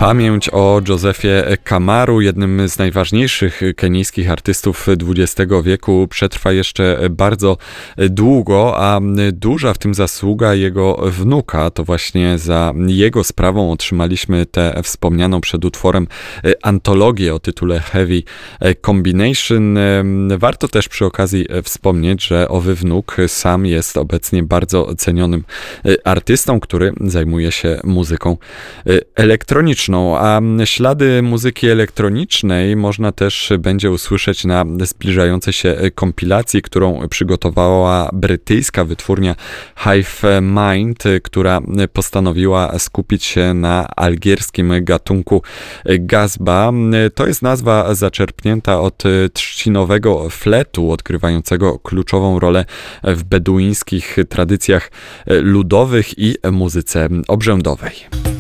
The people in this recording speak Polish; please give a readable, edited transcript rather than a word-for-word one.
Pamięć o Josephie Kamaru, jednym z najważniejszych kenijskich artystów XX wieku, przetrwa jeszcze bardzo długo, a duża w tym zasługa jego wnuka. To właśnie za jego sprawą otrzymaliśmy tę wspomnianą przed utworem antologię o tytule Heavy Combination. Warto też przy okazji wspomnieć, że owy wnuk sam jest obecnie bardzo cenionym artystą, który zajmuje się muzyką elektroniczną. A ślady muzyki elektronicznej można też będzie usłyszeć na zbliżającej się kompilacji, którą przygotowała brytyjska wytwórnia Hive Mind, która postanowiła skupić się na algierskim gatunku gazba. To jest nazwa zaczerpnięta od trzcinowego fletu, odgrywającego kluczową rolę w beduińskich tradycjach ludowych i muzyce obrzędowej.